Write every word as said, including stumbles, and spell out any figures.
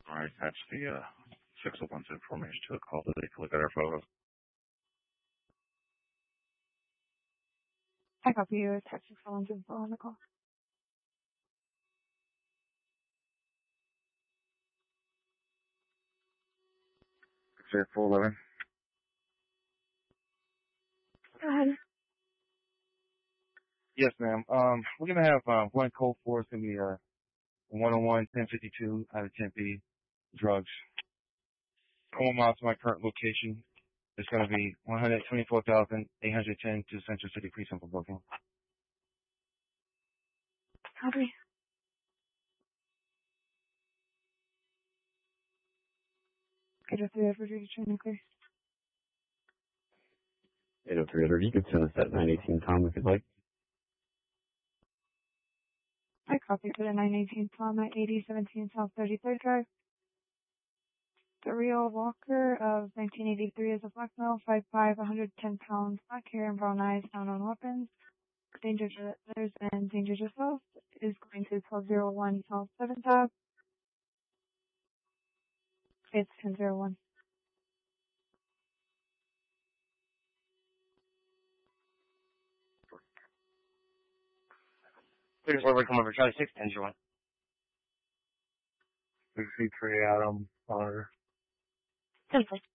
I attached the uh, six oh one's information to the call to take a look at our photos. I copy you. Text your phone's info on the call. six four eleven. Go ahead. Yes, ma'am. Um, we're gonna have uh, one code for us. Gonna be uh, one oh one ten fifty-two out of Tempe drugs. Going out to my current location. It's gonna be one hundred twenty-four thousand eight hundred ten to Central City Precinct for booking. Copy. Good with the Virginia training clear. eight oh three hundred, you can send us that nine eighteen Tom if you'd like. I copy for the nine eighteen Tom at eighty seventeen South thirty-third Drive. The real Walker of nineteen eighty-three is a black male, five five, one hundred ten pounds, black hair and brown eyes, unknown weapons. Danger to others and danger to self is going to twelve oh one South seventh Ave. It's ten oh one. Here's where we come over, Charlie six, ten oh one. sixty-three Adam, Honor. Simple.